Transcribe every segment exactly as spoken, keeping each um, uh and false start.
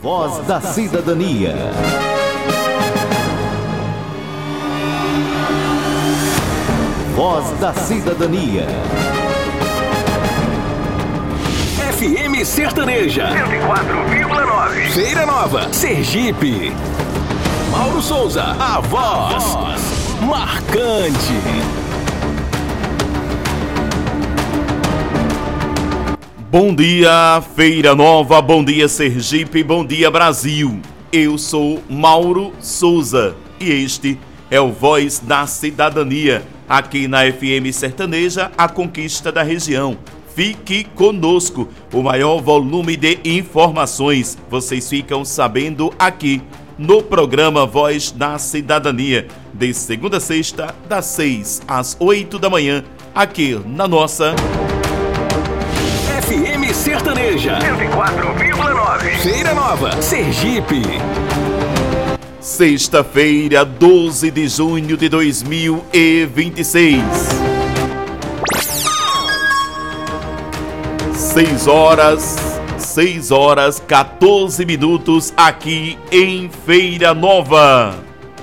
Voz da Cidadania. Voz da Cidadania. F M Sertaneja cento e quatro vírgula nove. Feira Nova, Sergipe. Mauro Souza, a voz, a voz marcante. Bom dia, Feira Nova, bom dia, Sergipe, bom dia, Brasil. Eu sou Mauro Souza e este é o Voz da Cidadania, aqui na F M Sertaneja, a conquista da região. Fique conosco, o maior volume de informações vocês ficam sabendo aqui no programa Voz da Cidadania, de segunda a sexta, das seis às oito da manhã, aqui na nossa F M Sertaneja cento e quatro vírgula nove. Feira Nova, Sergipe. Sexta-feira, doze de junho de dois mil e vinte e seis. seis horas, seis horas, quatorze minutos aqui em Feira Nova.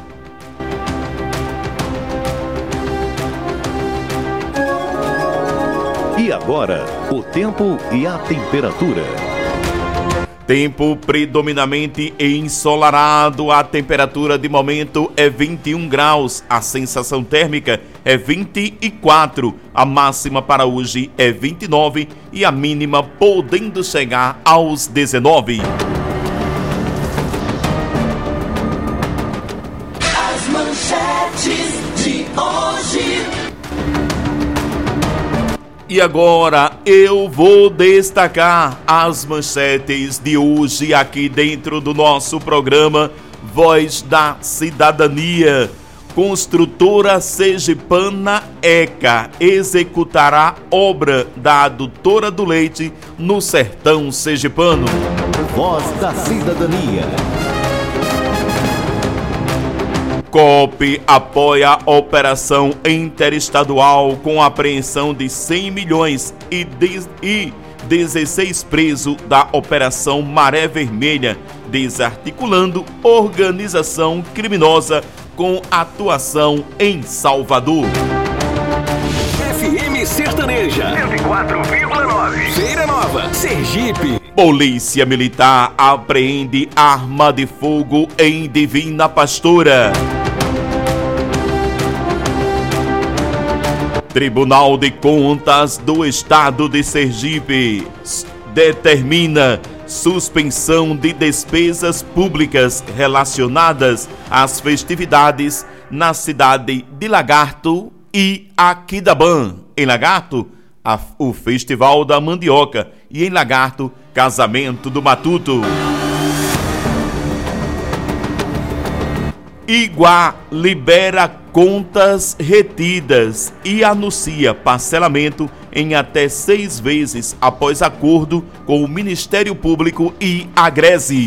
E agora, o tempo e a temperatura. Tempo predominantemente ensolarado, a temperatura de momento é vinte e um graus, a sensação térmica é vinte e quatro, a máxima para hoje é vinte e nove e a mínima podendo chegar aos dezenove. As manchetes de hoje. E agora eu vou destacar as manchetes de hoje aqui dentro do nosso programa Voz da Cidadania. Construtora sergipana ECA executará obra da adutora do leite no sertão sergipano. Voz da Cidadania. COP apoia a operação interestadual com apreensão de cem milhões e, de, e dezesseis presos da Operação Maré Vermelha, desarticulando organização criminosa com atuação em Salvador. F M Sertaneja cento e quatro vírgula nove. Feira Nova, Sergipe. Polícia Militar apreende arma de fogo em Divina Pastora. Tribunal de Contas do Estado de Sergipe determina suspensão de despesas públicas relacionadas às festividades na cidade de Lagarto e Aquidabã. Em Lagarto, a, o Festival da Mandioca e em Lagarto, Casamento do Matuto. Iguá libera contas retidas e anuncia parcelamento em até seis vezes após acordo com o Ministério Público e a Agrese.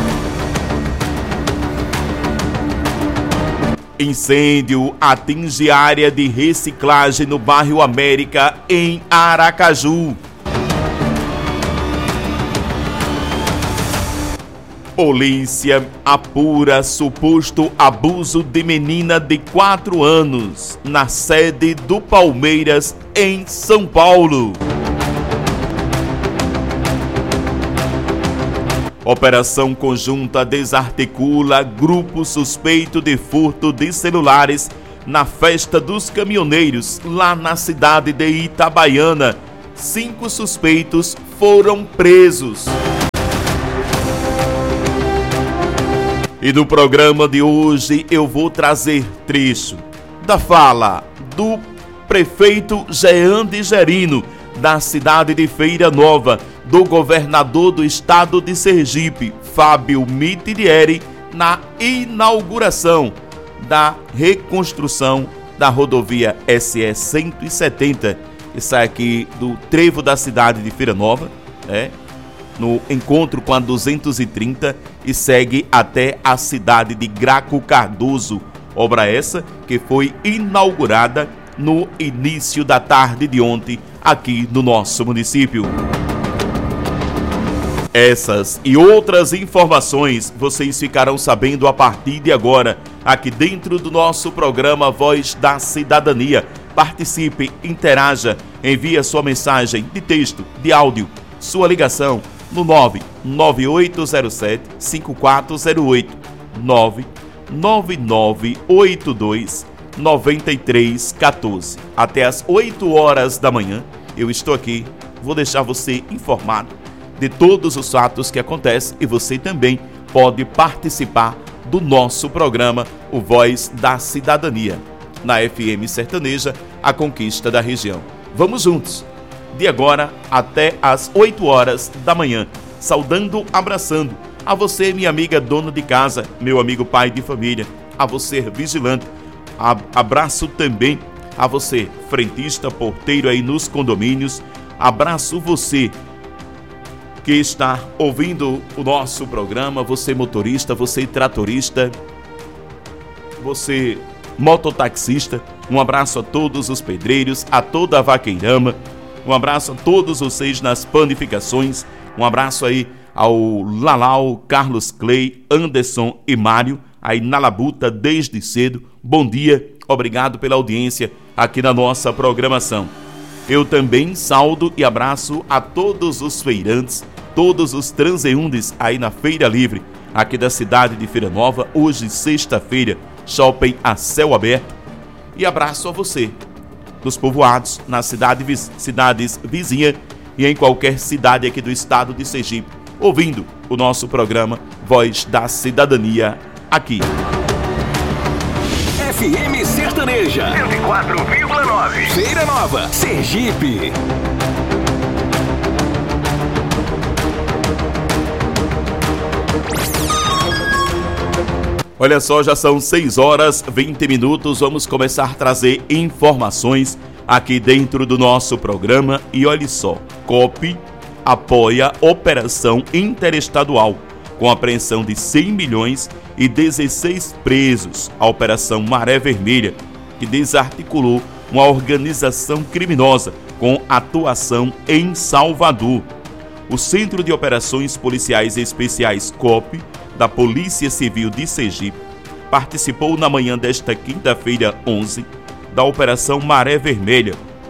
Incêndio atinge área de reciclagem no bairro América, em Aracaju. Polícia apura suposto abuso de menina de quatro anos na sede do Palmeiras, em São Paulo. Operação conjunta desarticula grupo suspeito de furto de celulares na festa dos caminhoneiros, lá na cidade de Itabaiana. Cinco suspeitos foram presos. E no programa de hoje eu vou trazer trecho da fala do prefeito Jean de Gerino, da cidade de Feira Nova, do governador do estado de Sergipe, Fábio Mitidieri, na inauguração da reconstrução da rodovia S E cento e setenta, que sai aqui do trevo da cidade de Feira Nova, né, no encontro com a duzentos e trinta, e segue até a cidade de Graco Cardoso. Obra essa que foi inaugurada no início da tarde de ontem aqui no nosso município. Essas e outras informações vocês ficarão sabendo a partir de agora, aqui dentro do nosso programa Voz da Cidadania. Participe, interaja, envie a sua mensagem de texto, de áudio, sua ligação no nove nove oito zero sete cinco quatro zero oito, nove nove nove oito dois nove três um quatro. Até às oito horas da manhã eu estou aqui, vou deixar você informado de todos os fatos que acontecem e você também pode participar do nosso programa, o Voz da Cidadania, na F M Sertaneja, a conquista da região. Vamos juntos, de agora até às oito horas da manhã, saudando, abraçando a você, minha amiga dona de casa, meu amigo pai de família, a você vigilante, abraço também a você frentista, porteiro aí nos condomínios, abraço você que está ouvindo o nosso programa, você motorista, você tratorista, você mototaxista, um abraço a todos os pedreiros, a toda a vaqueirama, um abraço a todos vocês nas panificações, um abraço aí ao Lalau, Carlos Clay, Anderson e Mário, aí na Labuta desde cedo. Bom dia, obrigado pela audiência aqui na nossa programação. Eu também saúdo e abraço a todos os feirantes, todos os transeuntes aí na Feira Livre, aqui da cidade de Feira Nova, hoje sexta-feira, shopping a céu aberto. E abraço a você, dos povoados, nas cidade, cidades vizinhas e em qualquer cidade aqui do estado de Sergipe, ouvindo o nosso programa Voz da Cidadania aqui. F M Sertaneja cento e quatro vírgula nove, Feira Nova, Sergipe. Olha só, já são seis horas e vinte minutos, vamos começar a trazer informações aqui dentro do nosso programa. E olha só, C O P apoia operação interestadual com apreensão de cem milhões e dezesseis presos. A Operação Maré Vermelha, que desarticulou uma organização criminosa com atuação em Salvador. O Centro de Operações Policiais Especiais C O P da Polícia Civil de Sergipe participou na manhã desta quinta-feira onze da Operação Maré Vermelha,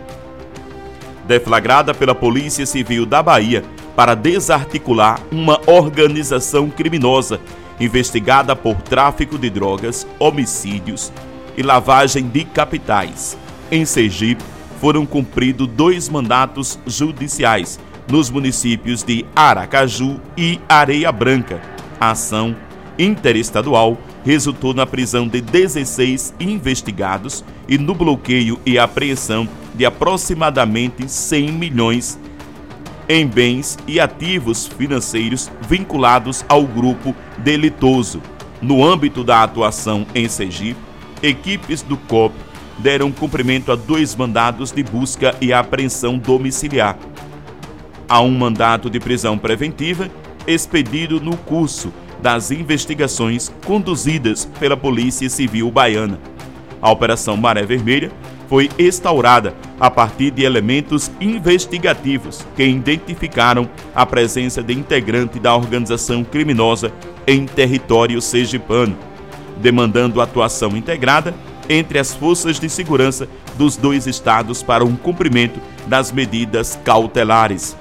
deflagrada pela Polícia Civil da Bahia para desarticular uma organização criminosa investigada por tráfico de drogas, homicídios e lavagem de capitais. Em Sergipe, foram cumpridos dois mandatos judiciais nos municípios de Aracaju e Areia Branca. A ação interestadual resultou na prisão de dezesseis investigados e no bloqueio e apreensão de aproximadamente cem milhões em bens e ativos financeiros vinculados ao grupo delitoso. No âmbito da atuação em Sergipe, equipes do C O P deram cumprimento a dois mandados de busca e apreensão domiciliar, a um mandado de prisão preventiva expedido no curso das investigações conduzidas pela Polícia Civil Baiana. A Operação Maré Vermelha foi instaurada a partir de elementos investigativos que identificaram a presença de integrante da organização criminosa em território sergipano, demandando atuação integrada entre as forças de segurança dos dois estados para um cumprimento das medidas cautelares.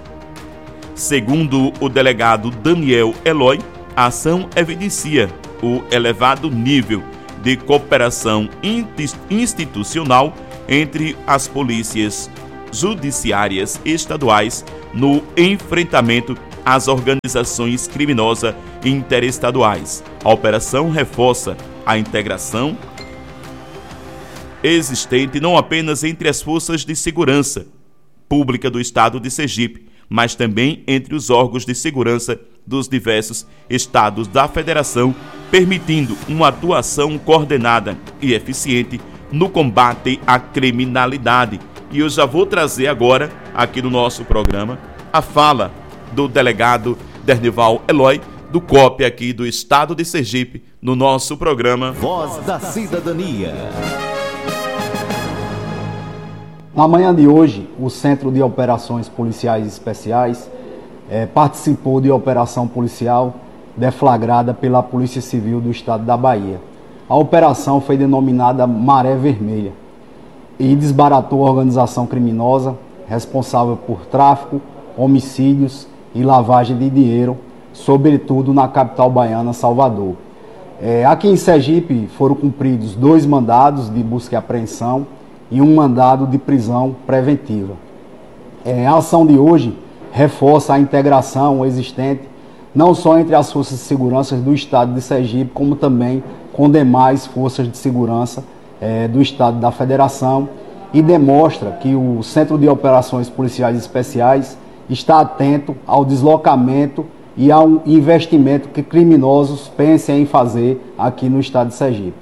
Segundo o delegado Daniel Eloy, a ação evidencia o elevado nível de cooperação institucional entre as polícias judiciárias estaduais no enfrentamento às organizações criminosas interestaduais. A operação reforça a integração existente não apenas entre as forças de segurança pública do estado de Sergipe, mas também entre os órgãos de segurança dos diversos estados da federação, permitindo uma atuação coordenada e eficiente no combate à criminalidade. E eu já vou trazer agora, aqui no nosso programa, a fala do delegado Dernival Eloy, do C O P aqui do estado de Sergipe, no nosso programa Voz da Cidadania. Na manhã de hoje, o Centro de Operações Policiais Especiais é, participou de operação policial deflagrada pela Polícia Civil do Estado da Bahia. A operação foi denominada Maré Vermelha e desbaratou a organização criminosa responsável por tráfico, homicídios e lavagem de dinheiro, sobretudo na capital baiana, Salvador. É, aqui em Sergipe foram cumpridos dois mandados de busca e apreensão e um mandado de prisão preventiva. É, a ação de hoje reforça a integração existente não só entre as forças de segurança do estado de Sergipe, como também com demais forças de segurança é, do estado da federação, e demonstra que o Centro de Operações Policiais Especiais está atento ao deslocamento e ao investimento que criminosos pensem em fazer aqui no estado de Sergipe.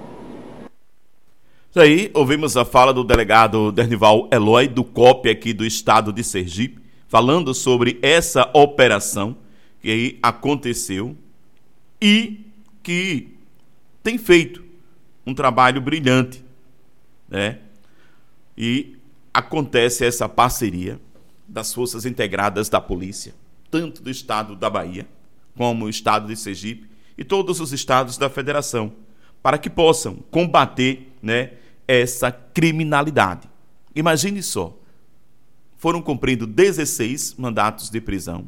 Isso aí, ouvimos a fala do delegado Dernival Eloy, do C O P aqui do estado de Sergipe, falando sobre essa operação que aí aconteceu e que tem feito um trabalho brilhante, né? E acontece essa parceria das forças integradas da polícia, tanto do estado da Bahia como o estado de Sergipe e todos os estados da federação, para que possam combater, né, essa criminalidade. Imagine só, foram cumprindo dezesseis mandatos de prisão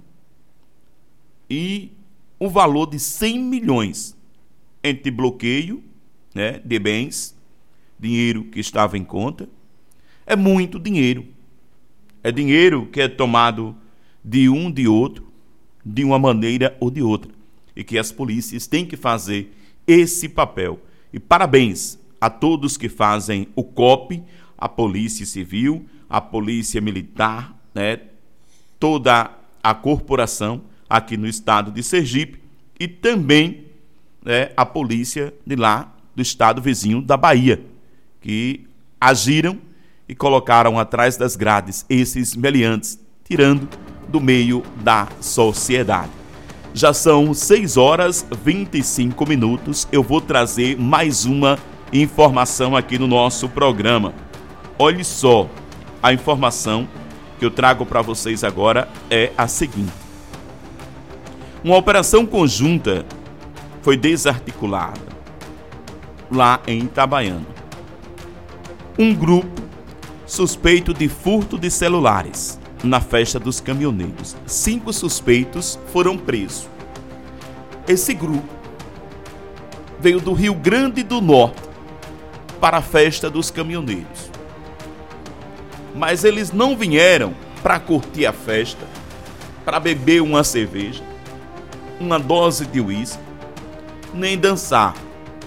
e o valor de cem milhões entre bloqueio, né, de bens, dinheiro que estava em conta. É muito dinheiro. É dinheiro que é tomado de um, de outro, de uma maneira ou de outra. E que as polícias têm que fazer esse papel. E parabéns a todos que fazem o C O P, a Polícia Civil, a Polícia Militar, né, toda a corporação aqui no estado de Sergipe e também, né, a polícia de lá do estado vizinho da Bahia, que agiram e colocaram atrás das grades esses meliantes, tirando do meio da sociedade. Já são seis horas e vinte e cinco minutos, eu vou trazer mais uma informação aqui no nosso programa. Olhe só, a informação que eu trago para vocês agora é a seguinte. Uma operação conjunta foi desarticulada lá em Itabaiana. Um grupo suspeito de furto de celulares na festa dos caminhoneiros. Cinco suspeitos foram presos. Esse grupo veio do Rio Grande do Norte para a festa dos caminhoneiros. Mas eles não vieram para curtir a festa, para beber uma cerveja, uma dose de uísque, nem dançar.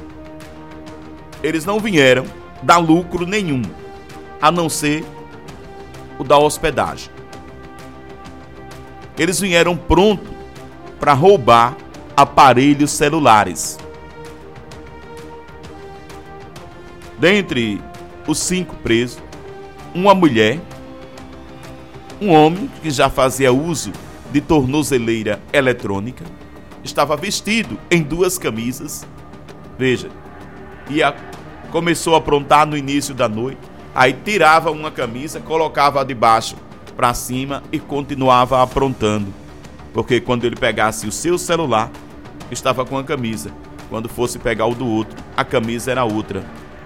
Eles não vieram dar lucro nenhum, a não ser o da hospedagem. Eles vieram pronto para roubar aparelhos celulares. Dentre os cinco presos, uma mulher, um homem que já fazia uso de tornozeleira eletrônica, estava vestido em duas camisas. Veja, e a, começou a aprontar no início da noite, aí tirava uma camisa, colocava de baixo para cima e continuava aprontando, porque quando ele pegasse o seu celular, estava com a camisa, quando fosse pegar o do outro, a camisa era outra.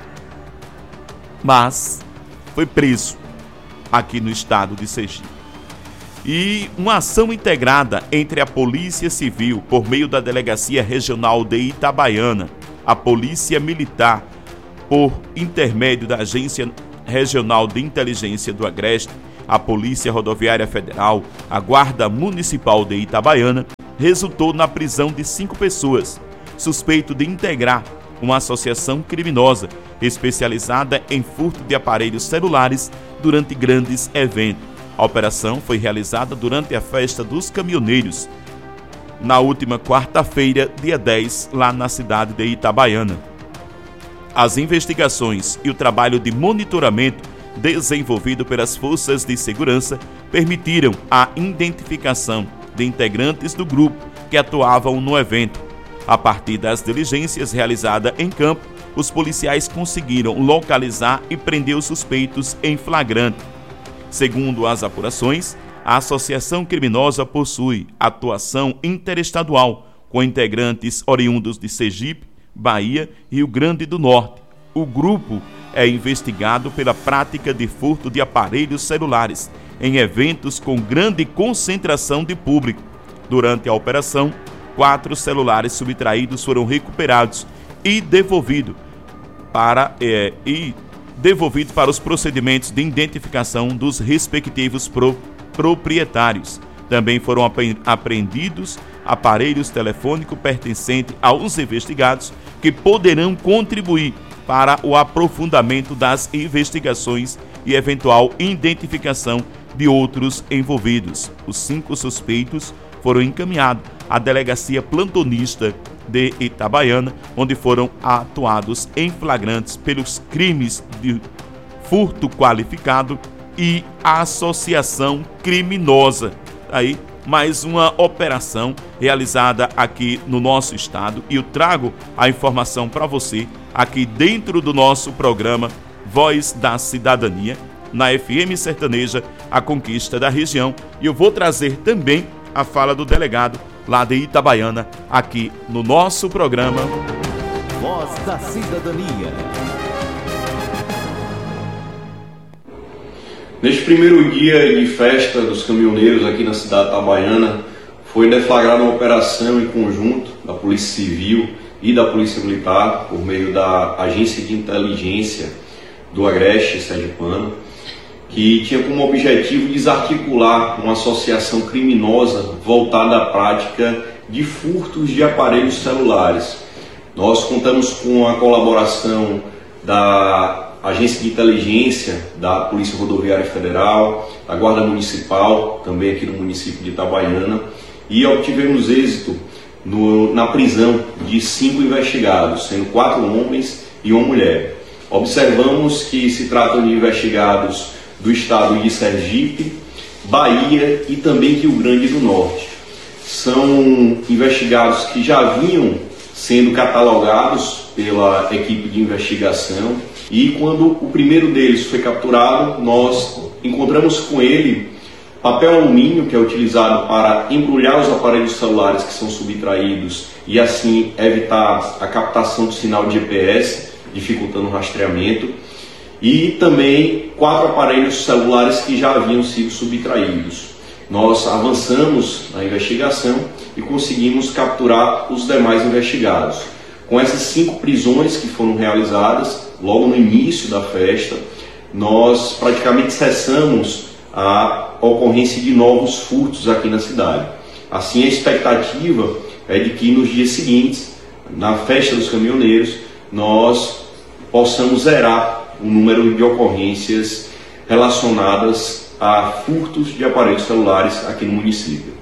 Mas foi preso aqui no estado de Sergipe. E uma ação integrada entre a Polícia Civil, por meio da Delegacia Regional de Itabaiana, a Polícia Militar, por intermédio da Agência Regional de Inteligência do Agreste, a Polícia Rodoviária Federal, a Guarda Municipal de Itabaiana, resultou na prisão de cinco pessoas, suspeito de integrar uma associação criminosa especializada em furto de aparelhos celulares durante grandes eventos. A operação foi realizada durante a festa dos caminhoneiros, na última quarta-feira, dia dez, lá na cidade de Itabaiana. As investigações e o trabalho de monitoramento desenvolvido pelas forças de segurança permitiram a identificação de integrantes do grupo que atuavam no evento. A partir das diligências realizadas em campo, os policiais conseguiram localizar e prender os suspeitos em flagrante. Segundo as apurações, a associação criminosa possui atuação interestadual com integrantes oriundos de Sergipe, Bahia e Rio Grande do Norte. O grupo é investigado pela prática de furto de aparelhos celulares em eventos com grande concentração de público. Durante a operação, quatro celulares subtraídos foram recuperados e devolvidos para, é, e devolvido para os procedimentos de identificação dos respectivos pro, proprietários. Também foram apre- apreendidos aparelhos telefônicos pertencentes aos investigados que poderão contribuir para o aprofundamento das investigações e eventual identificação de outros envolvidos. Os cinco suspeitos foram encaminhados à delegacia plantonista de Itabaiana, onde foram atuados em flagrantes pelos crimes de furto qualificado e associação criminosa. Aí, mais uma operação realizada aqui no nosso estado, e eu trago a informação para você aqui dentro do nosso programa Voz da Cidadania, na F M Sertaneja, a conquista da região, e eu vou trazer também a fala do delegado lá de Itabaiana, aqui no nosso programa Voz da Cidadania. Neste primeiro dia de festa dos caminhoneiros aqui na cidade de Itabaiana, foi deflagrada uma operação em conjunto da Polícia Civil e da Polícia Militar, por meio da Agência de Inteligência do Agreste Sergipano, que tinha como objetivo desarticular uma associação criminosa voltada à prática de furtos de aparelhos celulares. Nós contamos com a colaboração da Agência de Inteligência da Polícia Rodoviária Federal, da Guarda Municipal, também aqui no município de Itabaiana, e obtivemos êxito no, na prisão de cinco investigados, sendo quatro homens e uma mulher. Observamos que se tratam de investigados do estado de Sergipe, Bahia e também Rio Grande do Norte. São investigados que já vinham sendo catalogados pela equipe de investigação, e quando o primeiro deles foi capturado, nós encontramos com ele papel alumínio, que é utilizado para embrulhar os aparelhos celulares que são subtraídos e assim evitar a captação do sinal de G P S, dificultando o rastreamento, e também quatro aparelhos celulares que já haviam sido subtraídos. Nós avançamos na investigação e conseguimos capturar os demais investigados. Com essas cinco prisões que foram realizadas logo no início da festa, nós praticamente cessamos a ocorrência de novos furtos aqui na cidade. Assim, a expectativa é de que nos dias seguintes, na festa dos caminhoneiros, nós possamos zerar o número de ocorrências relacionadas a furtos de aparelhos celulares aqui no município.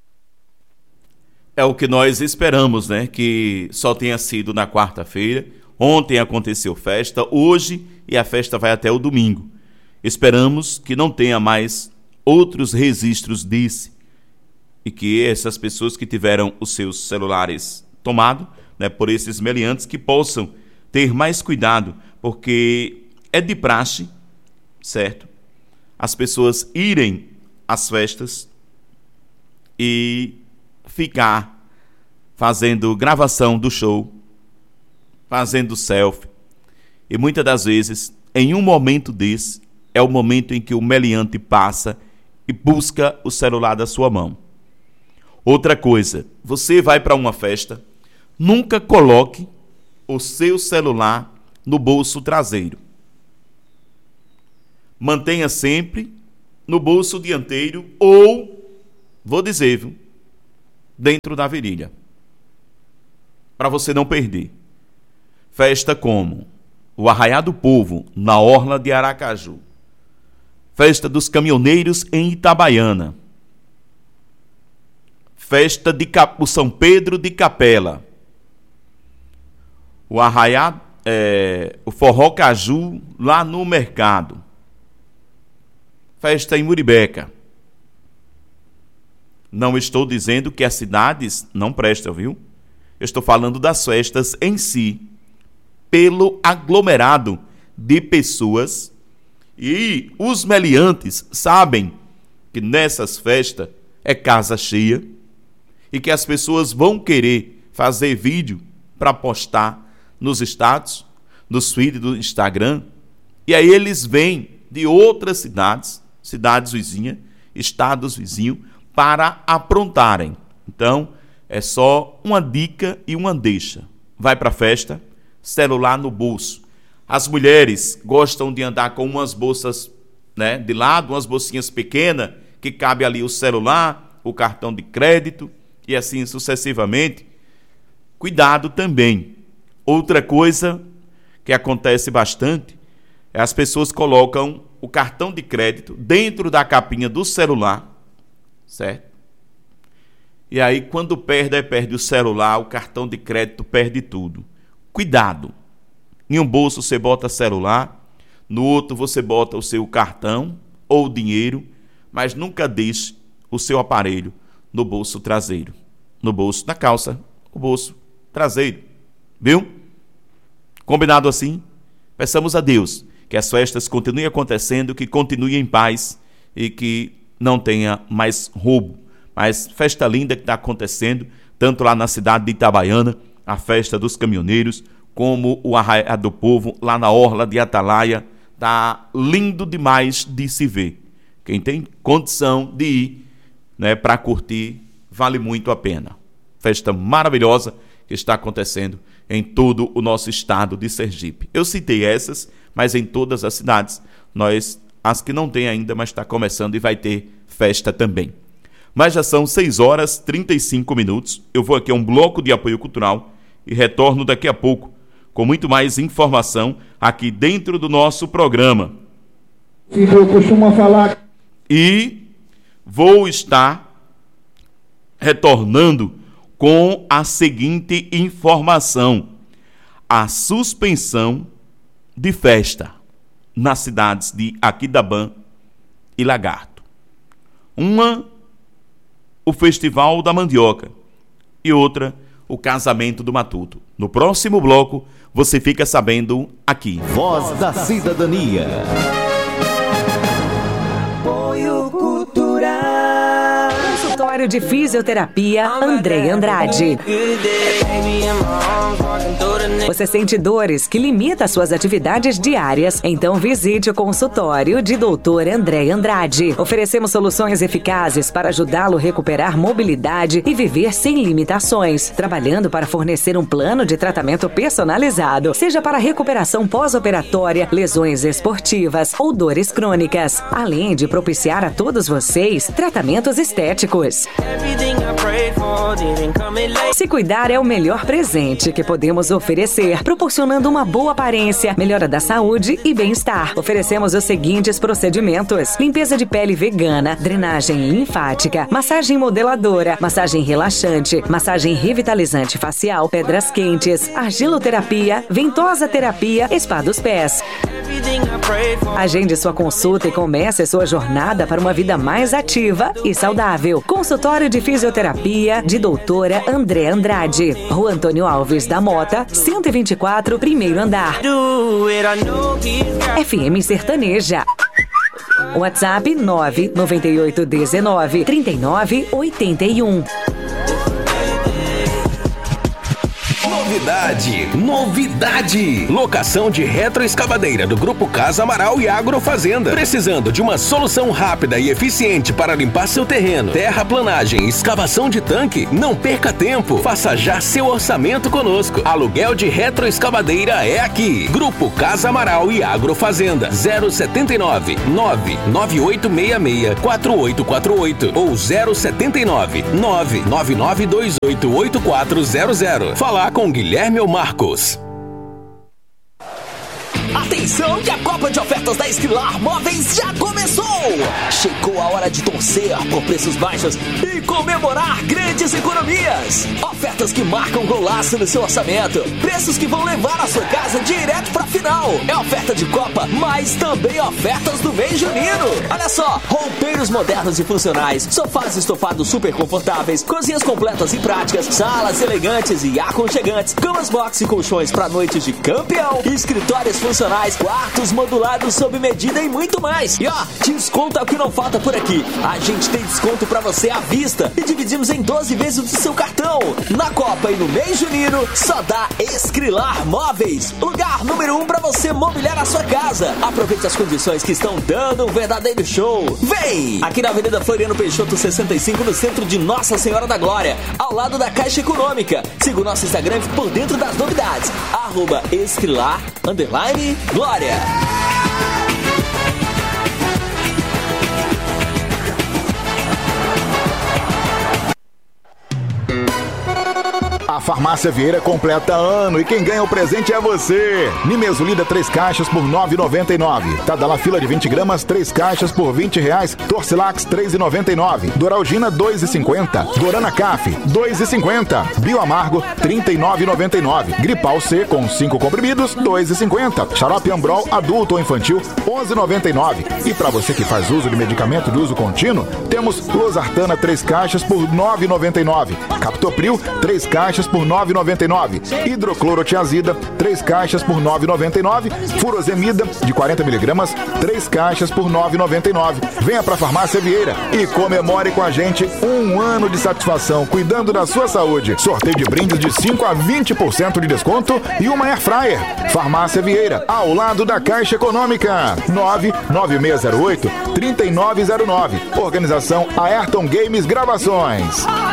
É o que nós esperamos, né? Que só tenha sido na quarta-feira. Ontem aconteceu festa, hoje, e a festa vai até o domingo. Esperamos que não tenha mais outros registros disso e que essas pessoas que tiveram os seus celulares tomados, né, por esses meliantes, que possam ter mais cuidado, porque é de praxe, certo? As pessoas irem às festas e ficar fazendo gravação do show, fazendo selfie. E muitas das vezes, em um momento desse, é o momento em que o meliante passa e busca o celular da sua mão. Outra coisa, você vai para uma festa, nunca coloque o seu celular no bolso traseiro. Mantenha sempre no bolso dianteiro ou, vou dizer, viu, dentro da virilha, para você não perder. Festa como o Arraiá do Povo, na orla de Aracaju. Festa dos caminhoneiros em Itabaiana. Festa de Cap... o São Pedro de Capela. O Arraiá, é... o Forró Caju, lá no mercado. Festa em Muribeca. Não estou dizendo que as cidades não prestam, viu? Eu estou falando das festas em si, pelo aglomerado de pessoas, e os meliantes sabem que nessas festas é casa cheia e que as pessoas vão querer fazer vídeo para postar nos status, nos feeds do Instagram, e aí eles vêm de outras cidades, cidades vizinhas, estados vizinhos, para aprontarem. Então, é só uma dica e uma deixa. Vai para a festa, celular no bolso. As mulheres gostam de andar com umas bolsas, né, de lado, umas bolsinhas pequenas, que cabe ali o celular, o cartão de crédito e assim sucessivamente. Cuidado também. Outra coisa que acontece bastante é as pessoas colocam o cartão de crédito dentro da capinha do celular, certo? E aí, quando perde, perde o celular, o cartão de crédito perde tudo. Cuidado. Em um bolso você bota celular, no outro você bota o seu cartão ou dinheiro, mas nunca deixe o seu aparelho no bolso traseiro. No bolso da calça, o bolso traseiro. Viu? Combinado assim? Peçamos a Deus que as festas continuem acontecendo, que continue em paz e que não tenha mais roubo. Mas festa linda que está acontecendo, tanto lá na cidade de Itabaiana, a festa dos caminhoneiros, como o Arraiá do Povo, lá na Orla de Atalaia, está lindo demais de se ver. Quem tem condição de ir, né, para curtir, vale muito a pena. Festa maravilhosa que está acontecendo em todo o nosso estado de Sergipe. Eu citei essas, mas em todas as cidades, nós, as que não tem ainda, mas está começando e vai ter festa também. Mas já são seis horas e trinta e cinco minutos. Eu vou aqui a um bloco de apoio cultural e retorno daqui a pouco com muito mais informação aqui dentro do nosso programa. Eu costumo falar. E vou estar retornando com a seguinte informação: a suspensão de festa nas cidades de Aquidabã e Lagarto. Uma, o Festival da Mandioca, e outra, o Casamento do Matuto. No próximo bloco, você fica sabendo aqui. Voz da Cidadania. Apoio Cultural. Consultório de Fisioterapia André Andrade. Você sente dores que limitam suas atividades diárias? Então visite o consultório de doutor André Andrade. Oferecemos soluções eficazes para ajudá-lo a recuperar mobilidade e viver sem limitações, trabalhando para fornecer um plano de tratamento personalizado, seja para recuperação pós-operatória, lesões esportivas ou dores crônicas, além de propiciar a todos vocês tratamentos estéticos. Se cuidar é o melhor presente que podemos oferecer, proporcionando uma boa aparência, melhora da saúde e bem-estar. Oferecemos os seguintes procedimentos: limpeza de pele vegana, drenagem linfática, massagem modeladora, massagem relaxante, massagem revitalizante facial, pedras quentes, argiloterapia, ventosa terapia, spa dos pés. Agende sua consulta e comece sua jornada para uma vida mais ativa e saudável. Consultório de Fisioterapia de doutora André Andrade, Rua Antônio Alves da Mota, cento e vinte e quatro, primeiro andar. F M Sertaneja. WhatsApp nove nove oito um nove, três nove oito um. Novidade, novidade! Locação de retroescavadeira do Grupo Casa Amaral e Agrofazenda. Precisando de uma solução rápida e eficiente para limpar seu terreno, terraplanagem, escavação de tanque? Não perca tempo. Faça já seu orçamento conosco. Aluguel de retroescavadeira é aqui. Grupo Casa Amaral e Agrofazenda. zero sete nove, nove nove oito seis seis, quatro oito quatro oito ou zero sete nove, nove nove nove dois oito oito quatro zero zero. Falar com Guilherme ou Marcos. Atenção que a Copa de Ofertas da Esquilar Móveis já começou! Chegou a hora de torcer por preços baixos e comemorar grandes economias! Ofertas que marcam golaço no seu orçamento, preços que vão levar a sua casa direto pra final. É oferta de Copa, mas também ofertas do mês junino. Olha só, roupeiros modernos e funcionais, sofás estofados super confortáveis, cozinhas completas e práticas, salas elegantes e aconchegantes, camas box e colchões para noites de campeão, escritórios funcionais três quartos, modulados sob medida e muito mais. E ó, desconto é o que não falta por aqui. A gente tem desconto pra você à vista e dividimos em doze vezes do seu cartão. Na Copa e no mês junino, só dá Escrilar Móveis. Lugar número um pra você mobiliar a sua casa. Aproveite as condições que estão dando um verdadeiro show. Vem! Aqui na Avenida Floriano Peixoto sessenta e cinco, no centro de Nossa Senhora da Glória, ao lado da Caixa Econômica. Siga o nosso Instagram por dentro das novidades. Arroba Escrilar, underline, Glória. A Farmácia Vieira completa ano e quem ganha o presente é você. Nimesulida três caixas por nove reais e noventa e nove centavos. Tadalafila de vinte gramas, três caixas por vinte reais. Torcilax três reais e noventa e nove centavos. Doralgina dois reais e cinquenta centavos. Gorana Caf dois reais e cinquenta centavos. Bioamargo trinta e nove reais e noventa e nove centavos. Gripal C com cinco comprimidos dois reais e cinquenta centavos. Xarope Ambrol adulto ou infantil onze reais e noventa e nove centavos. E para você que faz uso de medicamento de uso contínuo, temos Losartana três caixas por nove reais e noventa e nove centavos. Captopril três caixas por nove reais e noventa e nove centavos. Hidroclorotiazida três caixas por nove reais e noventa e nove centavos. Furosemida de quarenta miligramas três caixas por nove reais e noventa e nove centavos. Venha para a Farmácia Vieira e comemore com a gente um ano de satisfação cuidando da sua saúde. Sorteio de brindes de cinco a vinte por cento de desconto e uma Air Fryer. Farmácia Vieira, ao lado da Caixa Econômica. nove nove seis zero oito três nove zero nove. Organização Ayrton Games Gravações.